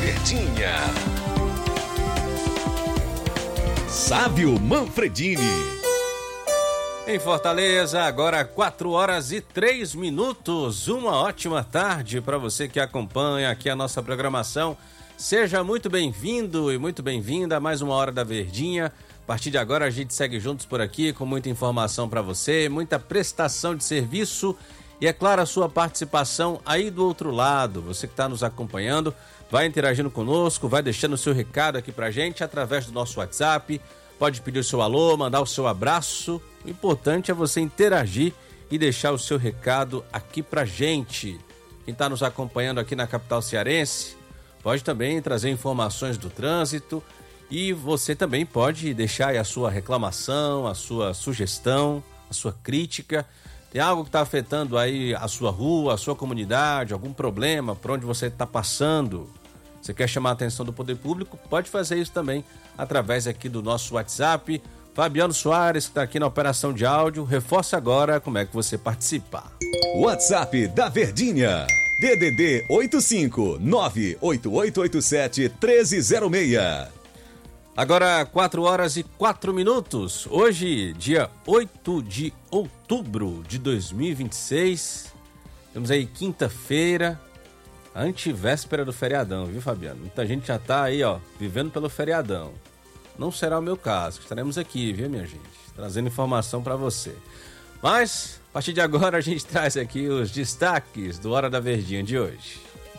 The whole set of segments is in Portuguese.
Verdinha. Sávio Manfredini. Em Fortaleza, agora 4h03. Uma ótima tarde para você que acompanha aqui a nossa programação. Seja muito bem-vindo e muito bem-vinda a mais uma Hora da Verdinha. A partir de agora a gente segue juntos por aqui com muita informação para você, muita prestação de serviço e, é claro, a sua participação aí do outro lado. Você que está nos acompanhando, vai interagindo conosco, vai deixando o seu recado aqui para a gente através do nosso WhatsApp. Pode pedir o seu alô, mandar o seu abraço. O importante é você interagir e deixar o seu recado aqui pra gente. Quem está nos acompanhando aqui na capital cearense pode também trazer informações do trânsito e você também pode deixar aí a sua reclamação, a sua sugestão, a sua crítica. Tem algo que está afetando aí a sua rua, a sua comunidade, algum problema por onde você está passando. Você quer chamar a atenção do poder público? Pode fazer isso também através aqui do nosso WhatsApp. Fabiano Soares, que está aqui na operação de áudio, reforça agora como é que você participa. WhatsApp da Verdinha, DDD 85-98887-1306. Agora 4h04. Hoje, dia 8 de outubro de 2026. Temos aí quinta-feira, antivéspera do feriadão, viu, Fabiano? Muita gente já tá aí, ó, vivendo pelo feriadão. Não será o meu caso, estaremos aqui, viu, minha gente? Trazendo informação para você. Mas, a partir de agora, a gente traz aqui os destaques do Hora da Verdinha de hoje.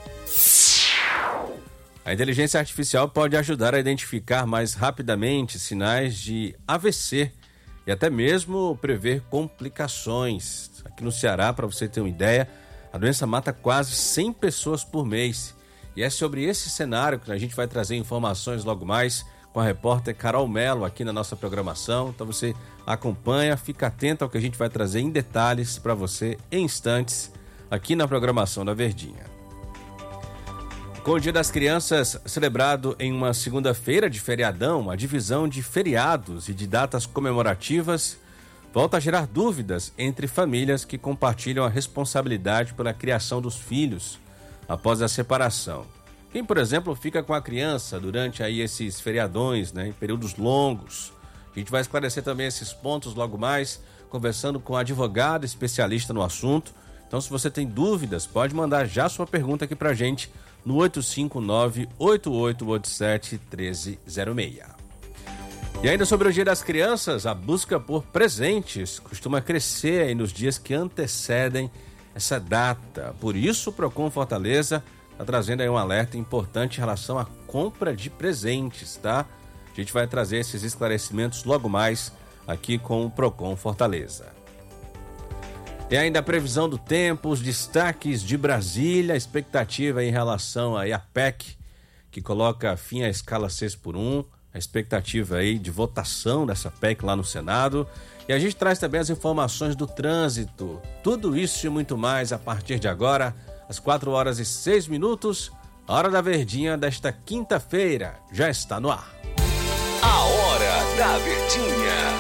A inteligência artificial pode ajudar a identificar mais rapidamente sinais de AVC e até mesmo prever complicações. Aqui no Ceará, para você ter uma ideia, a doença mata quase 100 pessoas por mês. E é sobre esse cenário que a gente vai trazer informações logo mais com a repórter Carol Melo aqui na nossa programação. Então você acompanha, fica atento ao que a gente vai trazer em detalhes para você em instantes aqui na programação da Verdinha. Com o Dia das Crianças celebrado em uma segunda-feira de feriadão, a divisão de feriados e de datas comemorativas volta a gerar dúvidas entre famílias que compartilham a responsabilidade pela criação dos filhos após a separação. Quem, por exemplo, fica com a criança durante aí esses feriadões, né, em períodos longos? A gente vai esclarecer também esses pontos logo mais, conversando com a advogada especialista no assunto. Então, se você tem dúvidas, pode mandar já sua pergunta aqui pra gente no 859-8887-1306. E ainda sobre o Dia das Crianças, a busca por presentes costuma crescer aí nos dias que antecedem essa data. Por isso, o Procon Fortaleza está trazendo aí um alerta importante em relação à compra de presentes, tá? A gente vai trazer esses esclarecimentos logo mais aqui com o Procon Fortaleza. E ainda a previsão do tempo, os destaques de Brasília, a expectativa em relação aí à PEC, que coloca fim à escala 6x1, a expectativa aí de votação dessa PEC lá no Senado. E a gente traz também as informações do trânsito. Tudo isso e muito mais a partir de agora, às 4h06. A Hora da Verdinha desta quinta-feira já está no ar. A Hora da Verdinha.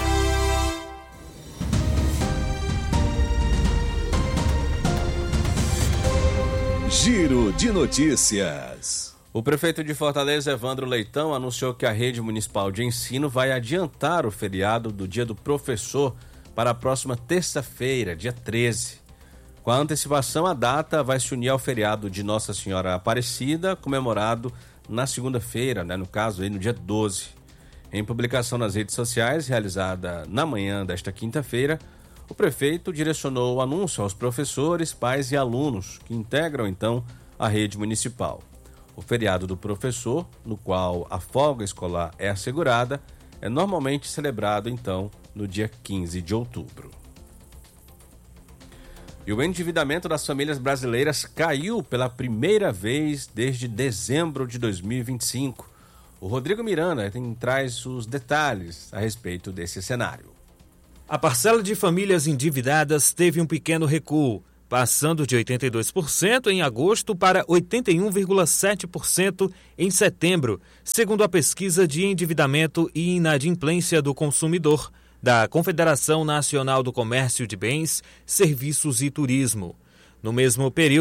Giro de notícias. O prefeito de Fortaleza, Evandro Leitão, anunciou que a rede municipal de ensino vai adiantar o feriado do Dia do Professor para a próxima terça-feira, dia 13. Com a antecipação, a data vai se unir ao feriado de Nossa Senhora Aparecida, comemorado na segunda-feira, né, no caso aí no dia 12. Em publicação nas redes sociais, realizada na manhã desta quinta-feira, o prefeito direcionou o anúncio aos professores, pais e alunos que integram então a rede municipal. O feriado do professor, no qual a folga escolar é assegurada, é normalmente celebrado então no dia 15 de outubro. E o endividamento das famílias brasileiras caiu pela primeira vez desde dezembro de 2025. O Rodrigo Miranda traz os detalhes a respeito desse cenário. A parcela de famílias endividadas teve um pequeno recuo, passando de 82% em agosto para 81,7% em setembro, segundo a pesquisa de endividamento e inadimplência do consumidor da Confederação Nacional do Comércio de Bens, Serviços e Turismo. No mesmo período,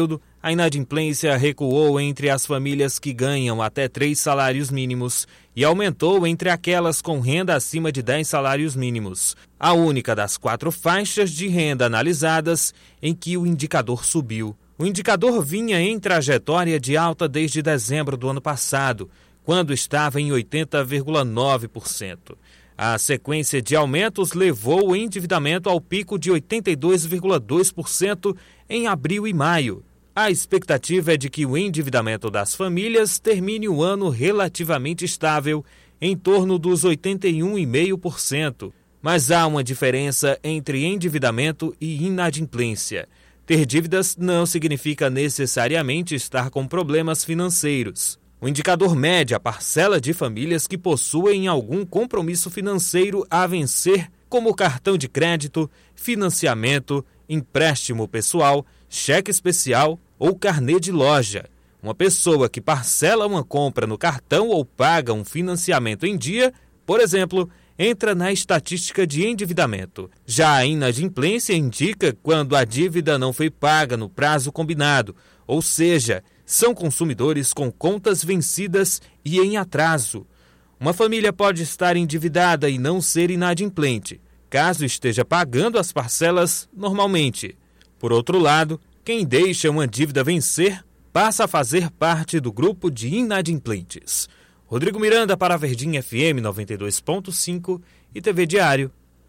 A inadimplência recuou entre as famílias que ganham até 3 salários mínimos e aumentou entre aquelas com renda acima de 10 salários mínimos, a única das 4 faixas de renda analisadas em que o indicador subiu. O indicador vinha em trajetória de alta desde dezembro do ano passado, quando estava em 80,9%. A sequência de aumentos levou o endividamento ao pico de 82,2% em abril e maio. A expectativa é de que o endividamento das famílias termine o ano relativamente estável, em torno dos 81,5%. Mas há uma diferença entre endividamento e inadimplência. Ter dívidas não significa necessariamente estar com problemas financeiros. O indicador mede a parcela de famílias que possuem algum compromisso financeiro a vencer, como cartão de crédito, financiamento, empréstimo pessoal, cheque especial ou carnê de loja. Uma pessoa que parcela uma compra no cartão ou paga um financiamento em dia, por exemplo, entra na estatística de endividamento. Já a inadimplência indica quando a dívida não foi paga no prazo combinado, ou seja, são consumidores com contas vencidas e em atraso. Uma família pode estar endividada e não ser inadimplente, caso esteja pagando as parcelas normalmente. Por outro lado, quem deixa uma dívida vencer passa a fazer parte do grupo de inadimplentes. Rodrigo Miranda para a Verdinha FM 92.5 e TV Diário.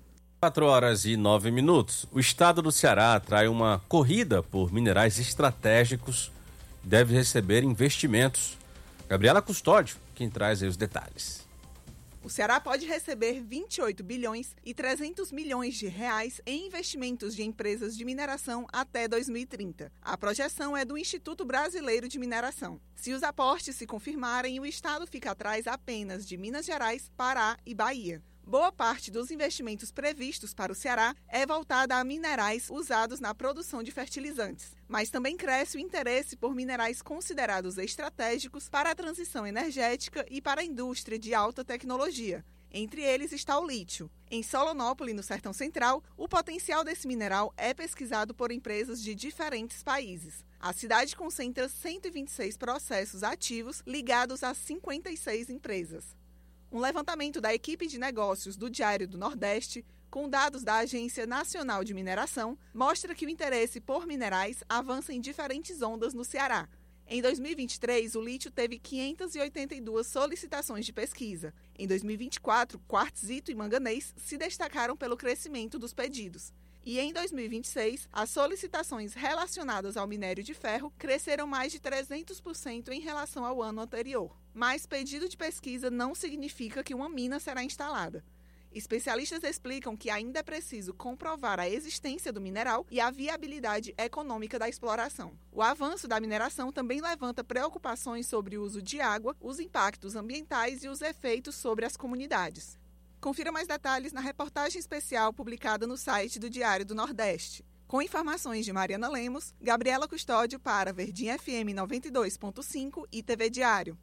4h09. O estado do Ceará atrai uma corrida por minerais estratégicos e deve receber investimentos. Gabriela Custódio, quem traz aí os detalhes. O Ceará pode receber 28 bilhões e 300 milhões de reais em investimentos de empresas de mineração até 2030. A projeção é do Instituto Brasileiro de Mineração. Se os aportes se confirmarem, o estado fica atrás apenas de Minas Gerais, Pará e Bahia. Boa parte dos investimentos previstos para o Ceará é voltada a minerais usados na produção de fertilizantes, mas também cresce o interesse por minerais considerados estratégicos para a transição energética e para a indústria de alta tecnologia. Entre eles está o lítio. Em Solonópole, no Sertão Central, o potencial desse mineral é pesquisado por empresas de diferentes países. A cidade concentra 126 processos ativos ligados a 56 empresas. Um levantamento da equipe de negócios do Diário do Nordeste, com dados da Agência Nacional de Mineração, mostra que o interesse por minerais avança em diferentes ondas no Ceará. Em 2023, o lítio teve 582 solicitações de pesquisa. Em 2024, quartzito e manganês se destacaram pelo crescimento dos pedidos. E em 2026, as solicitações relacionadas ao minério de ferro cresceram mais de 300% em relação ao ano anterior. Mas pedido de pesquisa não significa que uma mina será instalada. Especialistas explicam que ainda é preciso comprovar a existência do mineral e a viabilidade econômica da exploração. O avanço da mineração também levanta preocupações sobre o uso de água, os impactos ambientais e os efeitos sobre as comunidades. Confira mais detalhes na reportagem especial publicada no site do Diário do Nordeste. Com informações de Mariana Lemos, Gabriela Custódio para Verdinha FM 92.5 e TV Diário.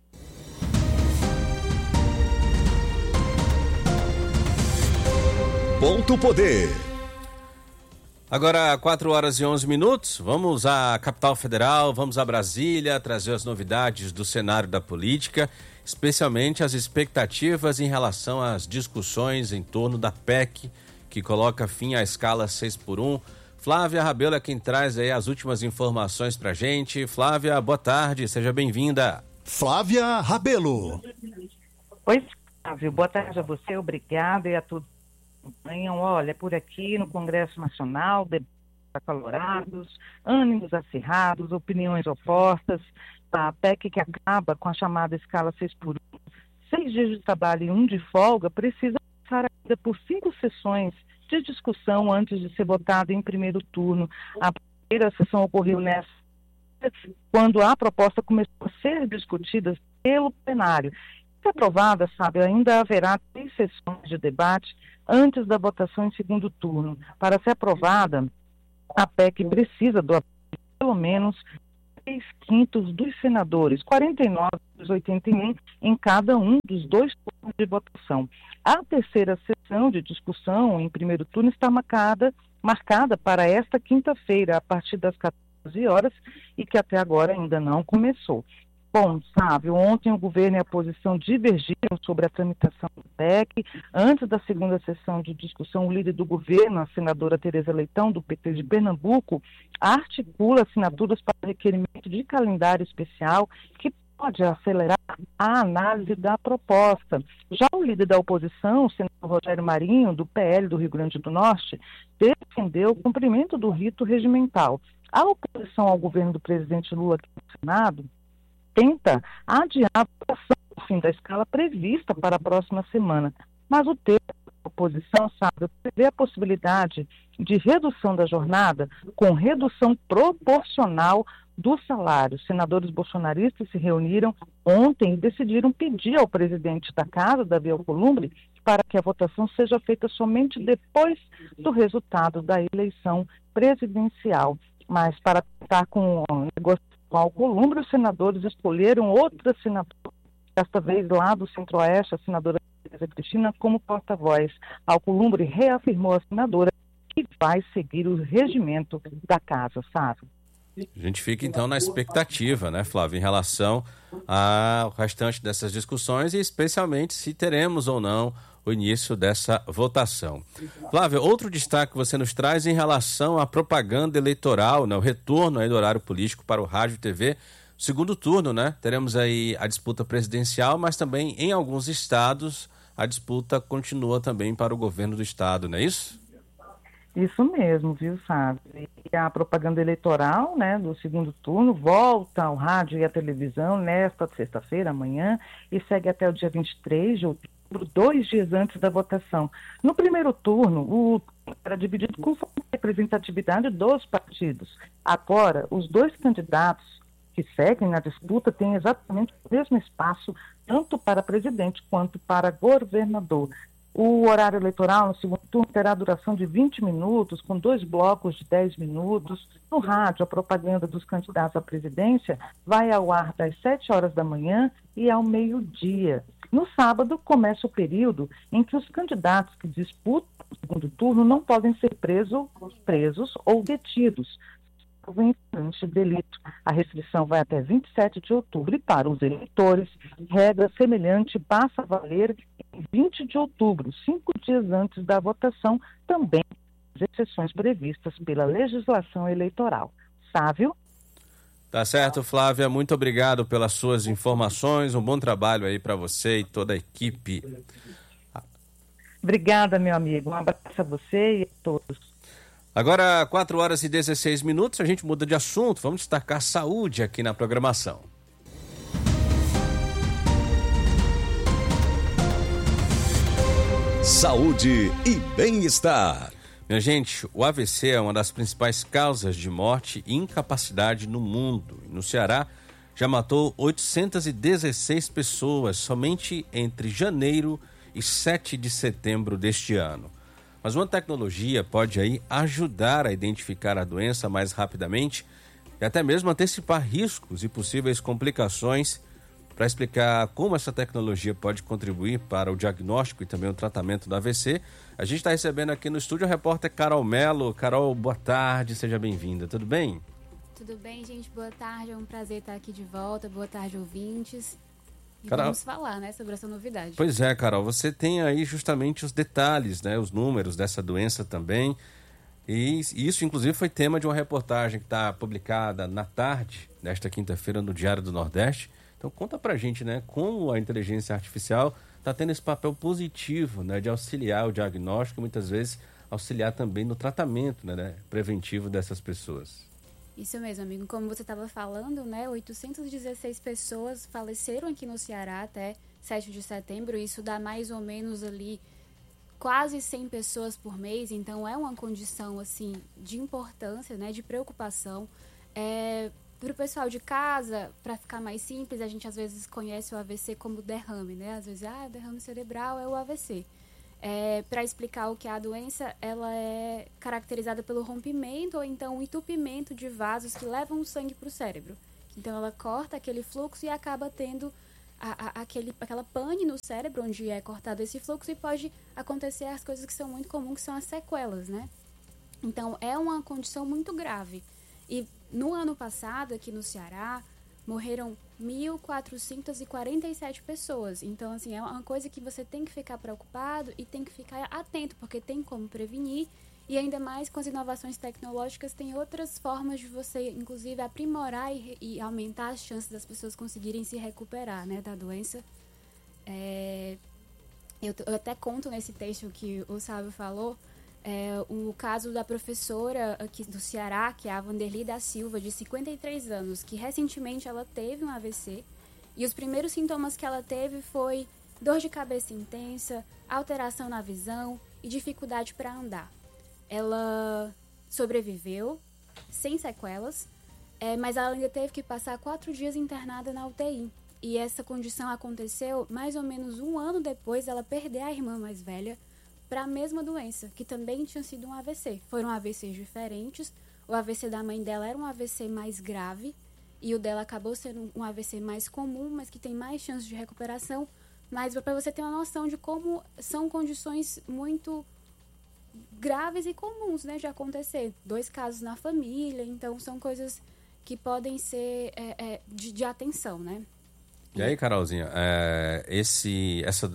Ponto Poder. Agora, 4h11, vamos à capital federal, vamos a Brasília, trazer as novidades do cenário da política, especialmente as expectativas em relação às discussões em torno da PEC, que coloca fim à escala 6x1. Flávia Rabelo é quem traz aí as últimas informações pra gente. Flávia, boa tarde, seja bem-vinda. Flávia Rabelo. Oi, Flávio, boa tarde a você, obrigada e a todos que acompanham. Olha, por aqui no Congresso Nacional, debates acalorados, ânimos acirrados, opiniões opostas. A PEC que acaba com a chamada escala 6x1, 6 dias de trabalho e 1 de folga, precisa passar ainda por 5 sessões de discussão antes de ser votada em primeiro turno. A primeira sessão ocorreu quando a proposta começou a ser discutida pelo plenário. Se aprovada, sabe, ainda haverá 3 sessões de debate antes da votação em segundo turno. Para ser aprovada, a PEC precisa do apoio de pelo menos 3/5 dos senadores, 49 dos 81 em cada um dos 2 turnos de votação. A terceira sessão de discussão em primeiro turno está marcada para esta quinta-feira, a partir das 14 12 horas e que até agora ainda não começou. Bom, Sávio, ontem o governo e a oposição divergiram sobre a tramitação do PEC. Antes da segunda sessão de discussão, o líder do governo, a senadora Tereza Leitão, do PT de Pernambuco, articula assinaturas para requerimento de calendário especial que pode acelerar a análise da proposta. Já o líder da oposição, o senador Rogério Marinho, do PL do Rio Grande do Norte, defendeu o cumprimento do rito regimental. A oposição ao governo do presidente Lula aqui no Senado tenta adiar a votação do fim da escala prevista para a próxima semana. Mas o texto da oposição, sabe, prevê a possibilidade de redução da jornada com redução proporcional do salário. Senadores bolsonaristas se reuniram ontem e decidiram pedir ao presidente da Casa, Davi Alcolumbre, para que a votação seja feita somente depois do resultado da eleição presidencial. Mas para tentar com o negócio com Alcolumbre, os senadores escolheram outra senadora, desta vez lá do Centro-Oeste, a senadora Tereza Cristina, como porta-voz. Alcolumbre reafirmou a senadora que vai seguir o regimento da casa, sabe? A gente fica então na expectativa, né, Flávio, em relação ao restante dessas discussões e especialmente se teremos ou não o início dessa votação. Flávio, outro destaque que você nos traz em relação à propaganda eleitoral, né, o retorno aí do horário político para o rádio e TV, segundo turno, né? Teremos aí a disputa presidencial, mas também em alguns estados a disputa continua também para o governo do estado, não é isso? Isso mesmo, viu, Sábio? E a propaganda eleitoral, né, do segundo turno volta ao rádio e à televisão nesta sexta-feira, amanhã, e segue até o dia 23 de outubro, 2 dias antes da votação. No primeiro turno, o turno era dividido com representatividade dos partidos. Agora, os dois candidatos que seguem na disputa têm exatamente o mesmo espaço, tanto para presidente quanto para governador. O horário eleitoral no segundo turno terá duração de 20 minutos, com 2 blocos de 10 minutos. No rádio, a propaganda dos candidatos à presidência vai ao ar das 7 horas da manhã e ao meio-dia. No sábado, começa o período em que os candidatos que disputam o segundo turno não podem ser presos ou detidos em flagrante delito. A restrição vai até 27 de outubro e para os eleitores, regra semelhante passa a valer em 20 de outubro, 5 dias antes da votação, também as exceções previstas pela legislação eleitoral. Sávio? Tá certo, Flávia, muito obrigado pelas suas informações, um bom trabalho aí para você e toda a equipe. Obrigada, meu amigo, um abraço a você e a todos. Agora, 4 horas e 16 minutos, a gente muda de assunto, vamos destacar saúde aqui na programação. Saúde e bem-estar. Minha gente, o AVC é uma das principais causas de morte e incapacidade no mundo. No Ceará, já matou 816 pessoas somente entre janeiro e 7 de setembro deste ano. Mas uma tecnologia pode aí ajudar a identificar a doença mais rapidamente e até mesmo antecipar riscos e possíveis complicações. Para explicar como essa tecnologia pode contribuir para o diagnóstico e também o tratamento do AVC, a gente está recebendo aqui no estúdio a repórter Carol Melo. Carol, boa tarde, seja bem-vinda, tudo bem? Tudo bem, gente, boa tarde, é um prazer estar aqui de volta, boa tarde, ouvintes. E Carol, vamos falar, né, sobre essa novidade. Pois é, Carol, você tem aí justamente os detalhes, né, os números dessa doença também, e isso inclusive foi tema de uma reportagem que está publicada na tarde desta quinta-feira no Diário do Nordeste. Então conta pra gente, né, como a inteligência artificial está tendo esse papel positivo, né, de auxiliar o diagnóstico e muitas vezes auxiliar também no tratamento, né, preventivo dessas pessoas. Isso mesmo, amigo. Como você estava falando, né, 816 pessoas faleceram aqui no Ceará até 7 de setembro. Isso dá mais ou menos ali quase 100 pessoas por mês. Então é uma condição assim de importância, né, de preocupação. Para o pessoal de casa, para ficar mais simples, a gente às vezes conhece o AVC como derrame, né? Às vezes, derrame cerebral é o AVC. Para explicar o que é a doença, ela é caracterizada pelo rompimento ou então o entupimento de vasos que levam o sangue para o cérebro. Então ela corta aquele fluxo e acaba tendo aquela pane no cérebro onde é cortado esse fluxo e pode acontecer as coisas que são muito comuns, que são as sequelas, né? Então é uma condição muito grave. E no ano passado, aqui no Ceará, morreram 1.447 pessoas. Então, assim, é uma coisa que você tem que ficar preocupado e tem que ficar atento, porque tem como prevenir. E ainda mais com as inovações tecnológicas, tem outras formas de você, inclusive, aprimorar e aumentar as chances das pessoas conseguirem se recuperar, né, da doença. Eu até conto nesse texto que o Sávio falou, o caso da professora aqui do Ceará, que é a Vanderly da Silva, de 53 anos, que recentemente ela teve um AVC, e os primeiros sintomas que ela teve foi dor de cabeça intensa, alteração na visão e dificuldade para andar. Ela sobreviveu, sem sequelas, mas ela ainda teve que passar 4 dias internada na UTI. E essa condição aconteceu mais ou menos um ano depois dela perder a irmã mais velha para a mesma doença, que também tinha sido um AVC. Foram AVCs diferentes. O AVC da mãe dela era um AVC mais grave e o dela acabou sendo um AVC mais comum, mas que tem mais chances de recuperação. Mas para você ter uma noção de como são condições muito graves e comuns, né, de acontecer. 2 casos na família, então são coisas que podem ser de atenção, né? E aí, Carolzinha, essa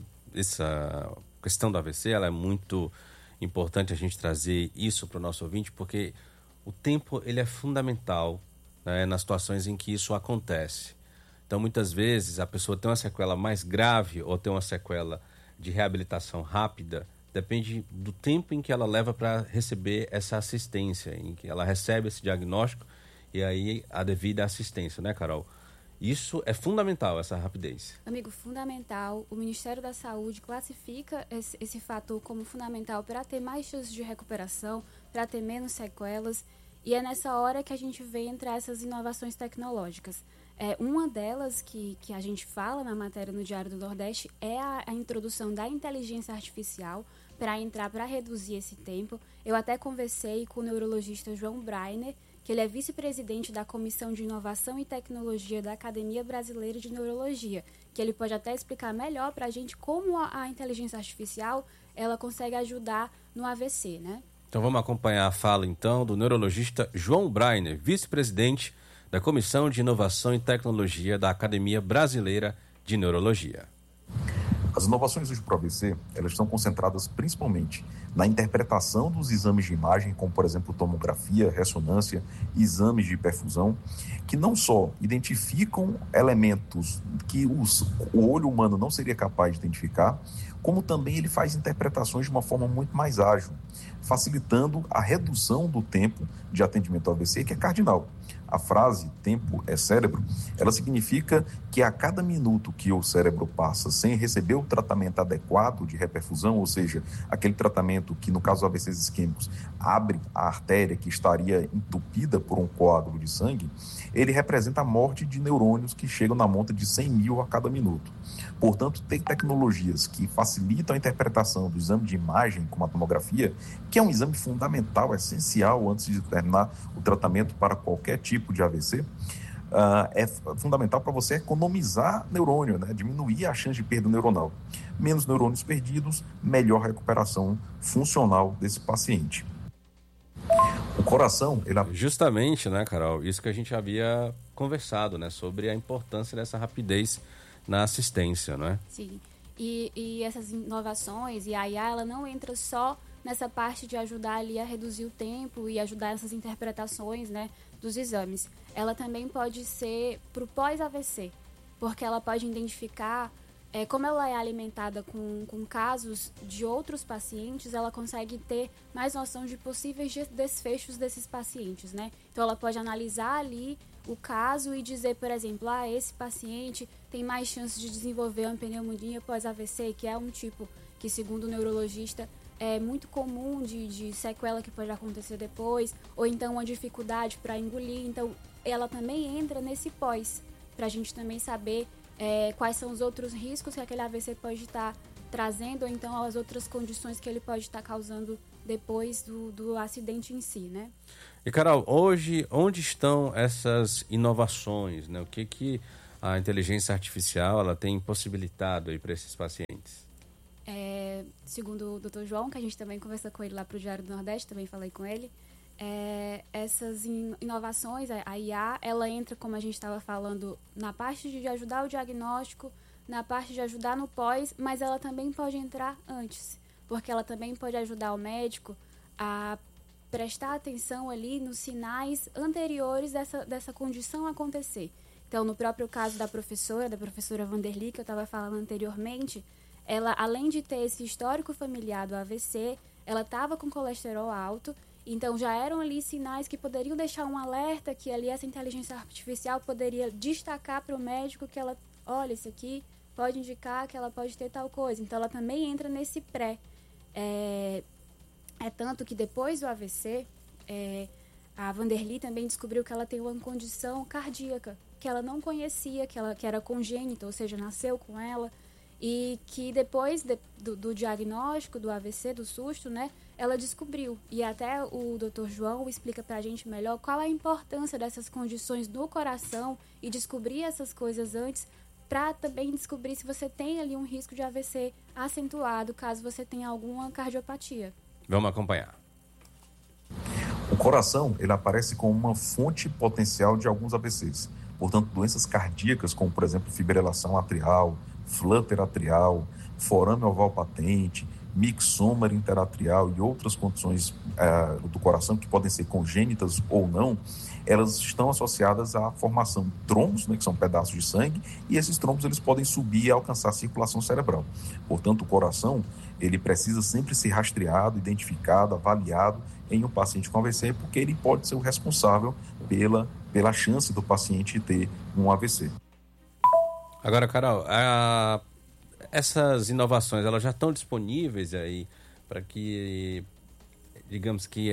questão do AVC, ela é muito importante a gente trazer isso para o nosso ouvinte, porque o tempo ele é fundamental, né, nas situações em que isso acontece. Então, muitas vezes, a pessoa tem uma sequela mais grave ou tem uma sequela de reabilitação rápida, depende do tempo em que ela leva para receber essa assistência, em que ela recebe esse diagnóstico e aí a devida assistência, né, Carol? Isso é fundamental, essa rapidez. Amigo, fundamental. O Ministério da Saúde classifica esse fator como fundamental para ter mais chances de recuperação, para ter menos sequelas. E é nessa hora que a gente vê entrar essas inovações tecnológicas. Uma delas que a gente fala na matéria no Diário do Nordeste é a introdução da inteligência artificial para reduzir esse tempo. Eu até conversei com o neurologista João Breiner, que ele é vice-presidente da Comissão de Inovação e Tecnologia da Academia Brasileira de Neurologia, que ele pode até explicar melhor para a gente como a inteligência artificial ela consegue ajudar no AVC, né? Então vamos acompanhar a fala, então, do neurologista João Breiner, vice-presidente da Comissão de Inovação e Tecnologia da Academia Brasileira de Neurologia. As inovações hoje para o AVC, elas estão concentradas principalmente na interpretação dos exames de imagem, como, por exemplo, tomografia, ressonância, exames de perfusão, que não só identificam elementos que o olho humano não seria capaz de identificar, como também ele faz interpretações de uma forma muito mais ágil, facilitando a redução do tempo de atendimento ao AVC, que é cardinal. A frase tempo é cérebro, ela significa que a cada minuto que o cérebro passa sem receber o tratamento adequado de reperfusão, ou seja, aquele tratamento que no caso dos AVCs isquêmicos abre a artéria que estaria entupida por um coágulo de sangue, ele representa a morte de neurônios que chegam na monta de 100 mil a cada minuto. Portanto, tem tecnologias que facilitam a interpretação do exame de imagem, como a tomografia, que é um exame fundamental, essencial antes de terminar o tratamento para qualquer tipo de AVC, é fundamental para você economizar neurônio, né? Diminuir a chance de perda neuronal. Menos neurônios perdidos, melhor recuperação funcional desse paciente. O coração... Justamente, né, Carol? Isso que a gente havia conversado, né? Sobre a importância dessa rapidez na assistência, não é? Sim. E essas inovações, e a IA, ela não entra só nessa parte de ajudar ali a reduzir o tempo e ajudar essas interpretações, né, dos exames. Ela também pode ser para o pós-AVC, porque ela pode identificar, como ela é alimentada com casos de outros pacientes, ela consegue ter mais noção de possíveis desfechos desses pacientes, né? Então ela pode analisar ali o caso e dizer, por exemplo, esse paciente tem mais chance de desenvolver uma pneumonia pós-AVC, que é um tipo que, segundo o neurologista, é muito comum de sequela que pode acontecer depois, ou então uma dificuldade para engolir. Então, ela também entra nesse pós, para a gente também saber quais são os outros riscos que aquele AVC pode estar trazendo, ou então as outras condições que ele pode estar causando depois do acidente em si, né? E, Carol, hoje, onde estão essas inovações, né? O que a inteligência artificial ela tem possibilitado aí para esses pacientes? Segundo o Dr. João, que a gente também conversou com ele lá para o Diário do Nordeste, também falei com ele, essas inovações, a IA, ela entra, como a gente estava falando, na parte de ajudar o diagnóstico, na parte de ajudar no pós, mas ela também pode entrar antes, porque ela também pode ajudar o médico a prestar atenção ali nos sinais anteriores dessa condição acontecer. Então, no próprio caso da professora Vanderly, que eu estava falando anteriormente, ela, além de ter esse histórico familiar do AVC, ela estava com colesterol alto, então já eram ali sinais que poderiam deixar um alerta, que ali essa inteligência artificial poderia destacar para o médico que ela, olha, isso aqui pode indicar que ela pode ter tal coisa. Então, ela também entra nesse pré. É tanto que depois do AVC, a Vanderly também descobriu que ela tem uma condição cardíaca, que ela não conhecia, que era congênita, ou seja, nasceu com ela, e que depois do diagnóstico do AVC, do susto, né, ela descobriu. E até o Dr. João explica pra gente melhor qual a importância dessas condições do coração e descobrir essas coisas antes, para também descobrir se você tem ali um risco de AVC acentuado, caso você tenha alguma cardiopatia. Vamos acompanhar. O coração, ele aparece como uma fonte potencial de alguns AVCs. Portanto, doenças cardíacas, como, por exemplo, fibrilação atrial, flutter atrial, forame oval patente, mixômero interatrial e outras condições do coração que podem ser congênitas ou não, elas estão associadas à formação de trombos, né, que são pedaços de sangue, e esses trombos eles podem subir e alcançar a circulação cerebral. Portanto, o coração ele precisa sempre ser rastreado, identificado, avaliado em um paciente com AVC, porque ele pode ser o responsável pela chance do paciente ter um AVC. Agora, Carol, essas inovações, elas já estão disponíveis aí para que, digamos que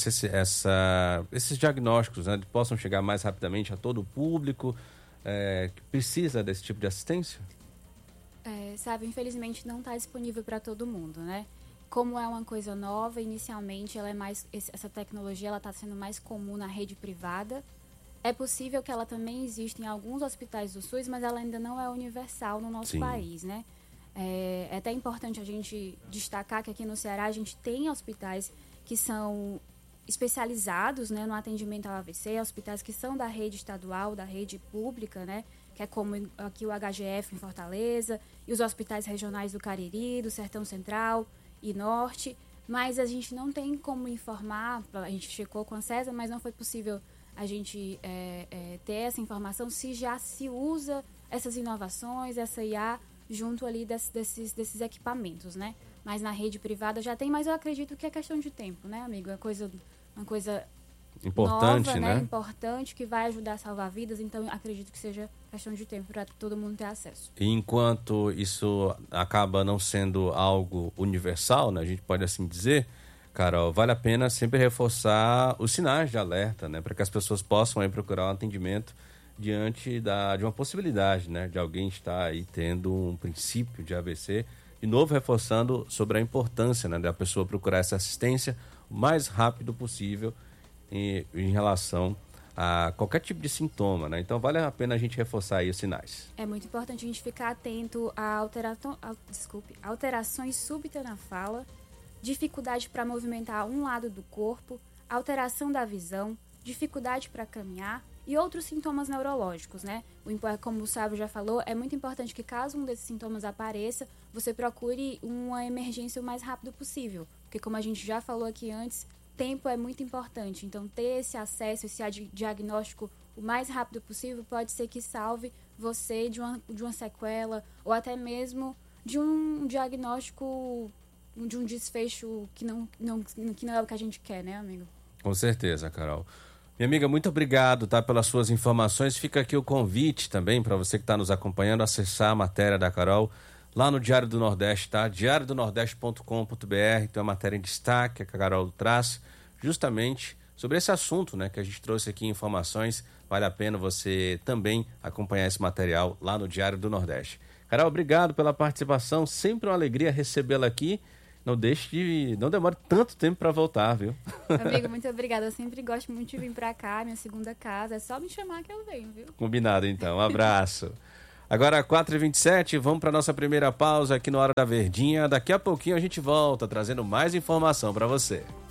esses diagnósticos, né, possam chegar mais rapidamente a todo o público que precisa desse tipo de assistência? Sabe, infelizmente não está disponível para todo mundo, né? Como é uma coisa nova, inicialmente essa tecnologia está sendo mais comum na rede privada. É possível que ela também exista em alguns hospitais do SUS, mas ela ainda não é universal no nosso país, né? É até importante a gente destacar que aqui no Ceará a gente tem hospitais que são especializados, né, no atendimento ao AVC, hospitais que são da rede estadual, da rede pública, né, que é como aqui o HGF em Fortaleza, e os hospitais regionais do Cariri, do Sertão Central e Norte, mas a gente não tem como informar, a gente checou com a CESA, mas não foi possível a gente ter essa informação se já se usa essas inovações, essa IA, junto ali desses equipamentos, né? Mas na rede privada já tem, mas eu acredito que é questão de tempo, né, amigo? É uma coisa importante, nova, né? Importante, que vai ajudar a salvar vidas, então acredito que seja questão de tempo para todo mundo ter acesso. E enquanto isso acaba não sendo algo universal, né, a gente pode assim dizer, Carol, vale a pena sempre reforçar os sinais de alerta, né, para que as pessoas possam aí procurar um atendimento diante de uma possibilidade, né, de alguém estar aí tendo um princípio de AVC, de novo reforçando sobre a importância, né, da pessoa procurar essa assistência o mais rápido possível em relação a qualquer tipo de sintoma, né? Então vale a pena a gente reforçar aí os sinais. É muito importante a gente ficar atento a alterações súbitas na fala, dificuldade para movimentar um lado do corpo, alteração da visão, dificuldade para caminhar e outros sintomas neurológicos, né? Como o Sábio já falou, é muito importante que caso um desses sintomas apareça, você procure uma emergência o mais rápido possível, porque como a gente já falou aqui antes, tempo é muito importante. Então, ter esse acesso, esse diagnóstico o mais rápido possível pode ser que salve você de uma sequela ou até mesmo de um diagnóstico, de um desfecho que não é o que a gente quer, né, amigo? Com certeza, Carol. Minha amiga, muito obrigado, tá, pelas suas informações. Fica aqui o convite também para você que está nos acompanhando, acessar a matéria da Carol lá no Diário do Nordeste, tá? diariodonordeste.com.br, tem uma matéria em destaque que a Carol traz justamente sobre esse assunto, né, que a gente trouxe aqui informações. Vale a pena você também acompanhar esse material lá no Diário do Nordeste. Carol, obrigado pela participação, sempre uma alegria recebê-la aqui. Não demore tanto tempo para voltar, viu? Amigo, muito obrigada. Eu sempre gosto muito de vir para cá, minha segunda casa. É só me chamar que eu venho, viu? Combinado, então. Um abraço. Agora, 4h27, vamos para nossa primeira pausa aqui no Hora da Verdinha. Daqui a pouquinho a gente volta trazendo mais informação para você.